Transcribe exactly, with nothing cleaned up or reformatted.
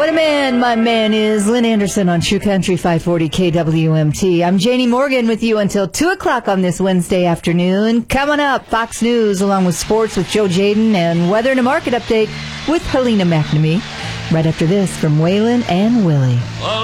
What a man my man is. Lynn Anderson on True Country five forty K W M T. I'm Janie Morgan with you until two o'clock on this Wednesday afternoon. Coming up, Fox News along with sports with Joe Jaden and weather and a market update with Helena McNamee. Right after this from Waylon and Willie.